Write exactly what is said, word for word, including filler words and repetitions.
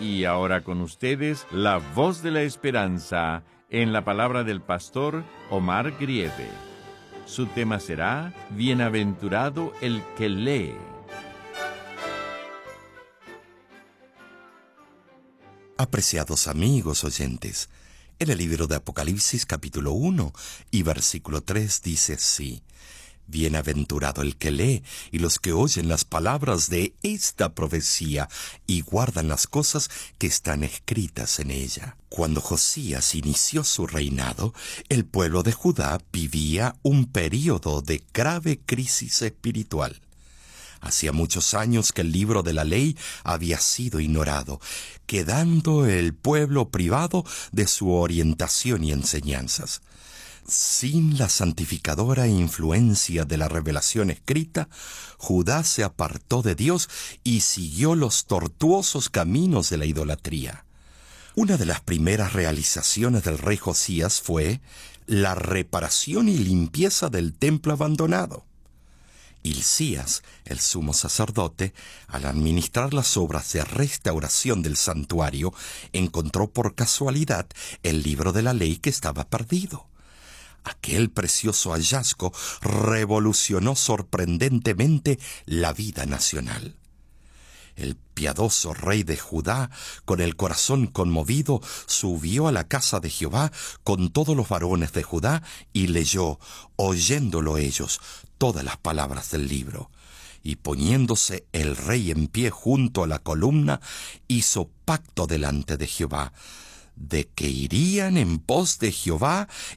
Y ahora con ustedes, la voz de la esperanza en la palabra del pastor Omar Grieve. Su tema será Bienaventurado el que lee. Apreciados amigos oyentes, en el libro de Apocalipsis capítulo uno y versículo tres dice así: Bienaventurado el que lee y los que oyen las palabras de esta profecía y guardan las cosas que están escritas en ella. Cuando Josías inició su reinado, el pueblo de Judá vivía un período de grave crisis espiritual. Hacía muchos años que el libro de la ley había sido ignorado, quedando el pueblo privado de su orientación y enseñanzas. Sin la santificadora influencia de la revelación escrita, Judá se apartó de Dios y siguió los tortuosos caminos de la idolatría. Una de las primeras realizaciones del rey Josías fue la reparación y limpieza del templo abandonado. Hilcías, el sumo sacerdote, al administrar las obras de restauración del santuario, encontró por casualidad el libro de la ley que estaba perdido. Aquel precioso hallazgo revolucionó sorprendentemente la vida nacional. El piadoso rey de Judá, con el corazón conmovido, subió a la casa de Jehová con todos los varones de Judá y leyó, oyéndolo ellos, todas las palabras del libro. Y poniéndose el rey en pie junto a la columna, hizo pacto delante de Jehová, de que irían en pos de Jehová